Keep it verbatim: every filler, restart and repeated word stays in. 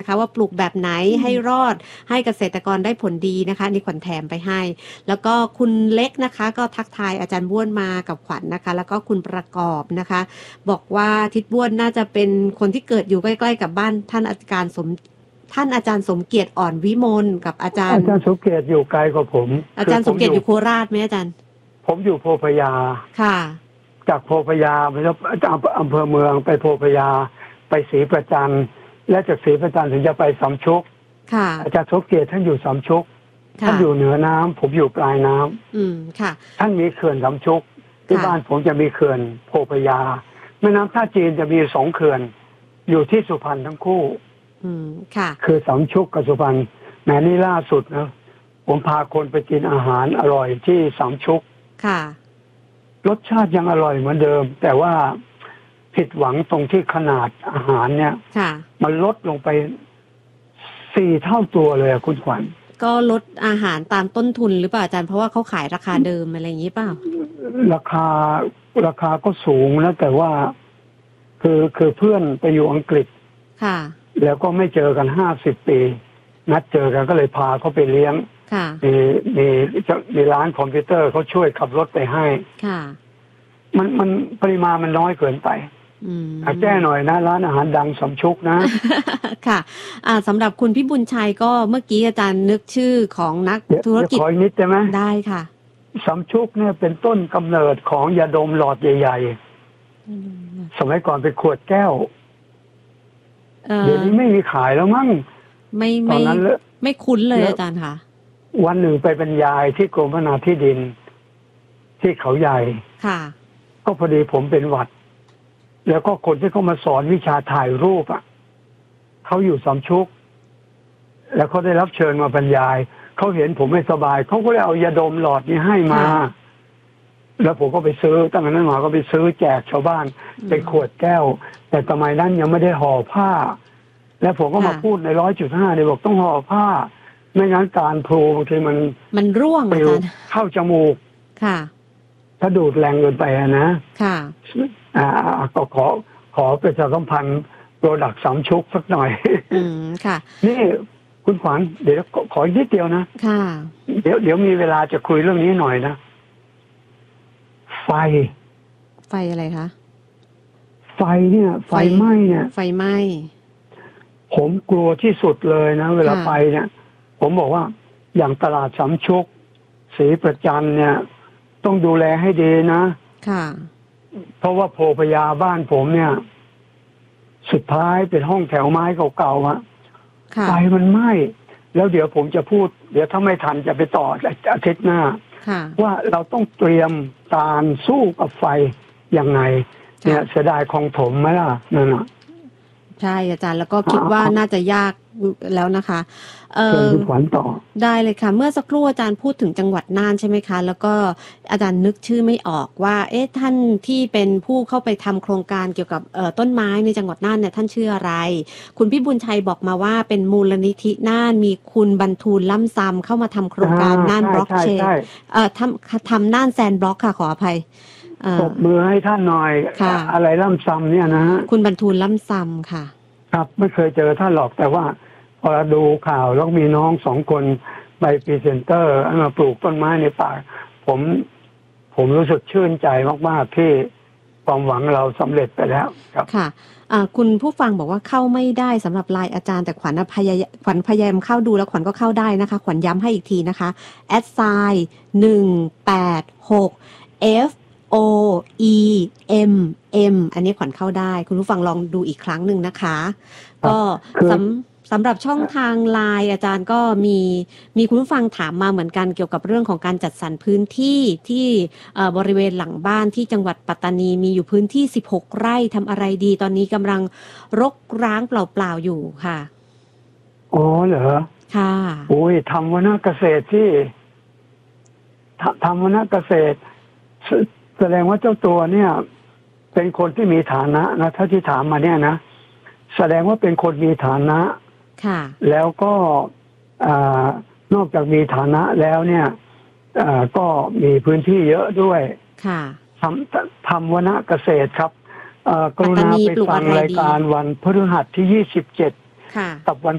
นะคะว่าปลูกแบบไหนให้รอดให้เกษตรกรได้ผลดีนะคะนี่ขวัญแถมไปให้แล้วก็คุณเล็กนะคะก็ทักทายอาจารย์บ้วนมากับขวัญ นะคะแล้วก็คุณประกอบนะคะบอกว่าทิดบ้วนน่าจะเป็นคนที่เกิดอยู่ใกล้ๆกับบ้านท่านอาจารย์สมท่านอาจารย์สมเกียรติอ่อนวิมลกับอาจารย์อาจารย์สมเกียรติอยู่ไกลกว่าผมอาจารย์สมเกียรติอยู่โคราชไหมอาจารย์ผมอยู่โพพยาค่ะจากโพพยาไปจากอำเภอเมืองไปโพพยาไปศรีประจันและจากศรีประจันถึงจะไปสามชุกค่ะอาจารย์สมเกียรติท่านอยู่สามชุกท่านอยู่เหนือน้ำผมอยู่ปลายน้ำอืมค่ะท่านมีเขื่อนสามชุกที่บ้านผมจะมีเขื่อนโพพยาแม่น้ำท่าจีนจะมีสองเขื่อนอยู่ที่สุพรรณทั้งคู่อืมค่ะคือสามชุกกับสุพรรณแม้นี่ล่าสุดนะผมพาคนไปกินอาหารอร่อยที่สามชุกค่ะรสชาติยังอร่อยเหมือนเดิมแต่ว่าผิดหวังตรงที่ขนาดอาหารเนี่ยมันลดลงไปสี่เท่าตัวเลยคุณขวัญก็ลดอาหารตามต้นทุนหรือเปล่าอาจารย์เพราะว่าเขาขายราคาเดิมอะไรอย่างนี้เปล่าราคาราคาก็สูงนะแต่ว่าคือคือเพื่อนไปอยู่อังกฤษค่ะแล้วก็ไม่เจอกันห้าสิบปีนัดเจอกันก็เลยพาเขาไปเลี้ยงค่ะมีมีมีร้านคอมพิวเตอร์เขาช่วยขับรถไปให้ค่ะมันมันปริมาณมันน้อยเกินไปแก้หน่อยนะร้านอาหารดังสมชุกนะค่ะอ่าสำหรับคุณพี่บุญชัยก็เมื่อกี้อาจารย์นึกชื่อของนักธุรกิจขออีกนิดได้ไหมได้ค่ะสมชุกเนี่ยเป็นต้นกำเนิดของยาดมหลอดใหญ่ๆสมัยก่อนเป็นขวดแก้วเดี๋ยวนี้ไม่มีขายแล้วมั้งไม่ไม่ไม่คุ้นเลยอาจารย์ค่ะวันหนึ่งไปบรรยายที่กรมพัฒนาที่ดินที่เขาใหญ่ค่ะก็พอดีผมเป็นหวัดแล้วก็คนที่เขามาสอนวิชาถ่ายรูปอ่ะเขาอยู่สามชุกแล้วเขาได้รับเชิญมาบรรยายเขาเห็นผมไม่สบายเขาก็เลยเอายาดมหลอดนี้ให้มาแล้วผมก็ไปซื้อตั้งแต่นั้นมาก็ไปซื้อแจกชาวบ้านเป็นขวดแก้วแต่สมัยนั้นยังไม่ได้ห่อผ้าแล้วผมก็มาพูดในร้อยจุดห้าเนี่ยบอกต้องห่อผ้าไม่งั้นการพลูบางทีมันมันร่วงอาจารย์เข้าจมูกค่ะถ้าดูดแรงเกินไปนะค่ะอ่าก็ขอขอประชาสัมพันธ์โปรดักต์สามชุกสักหน่อยอืมค่ะนี่คุณขวัญเดี๋ยวขออีกนิดเดียวนะค่ะเดี๋ยวเดี๋ยวมีเวลาจะคุยเรื่องนี้หน่อยนะไฟไฟอะไรคะไฟเนี่ยไฟไหม้เนี่ยไฟไหม้ผมกลัวที่สุดเลยนะเวลาไปเนี่ยผมบอกว่าอย่างตลาดสามชุกศรีประจันเนี่ยต้องดูแลให้ดีนะค่ะเพราะว่าโพพยาบ้านผมเนี่ยสุดท้ายเป็นห้องแถวไม้เก่าๆอะไฟมันไหม้แล้วเดี๋ยวผมจะพูดเดี๋ยวถ้าไม่ทันจะไปต่ออาทิตย์หน้าว่าเราต้องเตรียมการสู้กับไฟยังไงเนี่ยเสียดายคลองถมไหมล่ะนั่นน่ะใช่อาจารย์แล้วก็คิดว่าน่าจะยากแล้วนะคะเออขวัญต่อได้เลยค่ะเมื่อสักครู่อาจารย์พูดถึงจังหวัดน่านใช่ไหมคะแล้วก็อาจารย์นึกชื่อไม่ออกว่าเอ๊ะท่านที่เป็นผู้เข้าไปทำโครงการเกี่ยวกับเอ่อต้นไม้ในจังหวัดน่านเนี่ยท่านชื่ออะไรคุณพี่บุญชัยบอกมาว่าเป็นมูลนิธิน่านมีคุณบรรทูลล่ำซำเข้ามาทำโครงการน่านบล็อกเชนเอ่อทำทำน่านแซนบล็อกค่ะขออภัยตบมือให้ท่านหน่อยอะไรล่ำซำเนี่ยนะคุณบรรทูลล่ำซำค่ะครับไม่เคยเจอท่านหรอกแต่ว่าพอดูข่าวแล้วมีน้องสองคนไปพรีเซนเตอร์มาปลูกต้นไม้ในป่าผมผมรู้สึกชื่นใจมากๆที่ความหวังเราสำเร็จไปแล้วครับค่ะคุณผู้ฟังบอกว่าเข้าไม่ได้สำหรับไลน์อาจารย์แต่ขวัญพยายขวัญพยายามเข้าดูแล้วขวัญก็เข้าได้นะคะขวัญย้ำให้อีกทีนะคะแอดไซน์หนึ่งแปดหก F O E M M อันนี้ขวัญเข้าได้คุณผู้ฟังลองดูอีกครั้งหนึ่งนะคะก็สำสำหรับช่องทางไลน์อาจารย์ก็มีมีคุณผู้ฟังถามมาเหมือนกันเกี่ยวกับเรื่องของการจัดสรรพื้นที่ที่บริเวณหลังบ้านที่จังหวัดปัตตานีมีอยู่พื้นที่สิบหกไร่ทำอะไรดีตอนนี้กำลังรกร้างเปล่าๆอยู่ค่ะอ๋อเหรอค่ะโอ้ยทำวนาเกษตรที่ทำวนาเกษตรแสดงว่าเจ้าตัวเนี่ยเป็นคนที่มีฐานะนะถ้าที่ถามมาเนี่ยนะแสดงว่าเป็นคนมีฐานะค่ะแล้วก็นอกจากมีฐานะแล้วเนี่ยก็มีพื้นที่เยอะด้วยค่ะทำทำวนาเกษตรครับกรุณาไปฟังรายการวันพฤหัสที่ยี่สิบเจ็ดกับวัน